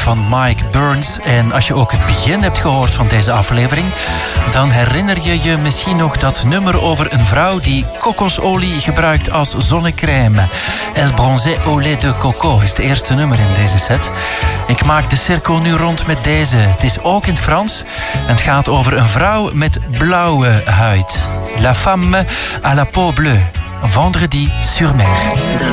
van Mike Burns. En als je ook het begin hebt gehoord van deze aflevering, dan herinner je je misschien nog dat nummer over een vrouw die kokosolie gebruikt als zonnecrème. Elle bronzait au lait de coco is het eerste nummer in deze set. Ik maak de cirkel nu rond met deze. Het is ook in het Frans en het gaat over een vrouw met blauwe huid. La femme à la peau bleue. Vendredi sur mer.